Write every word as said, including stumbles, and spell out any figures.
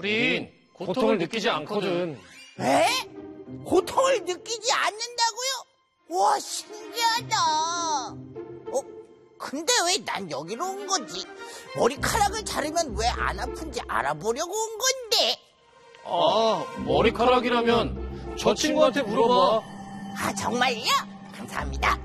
우린 고통을 느끼지 않거든. 에? 고통을 느끼지 않는다고요? 와, 신기하다. 어? 근데 왜 난 여기로 온 거지? 머리카락을 자르면 왜 안 아픈지 알아보려고 온 건데. 아, 머리카락이라면 저 친구한테 물어봐. 아, 정말요? 감사합니다.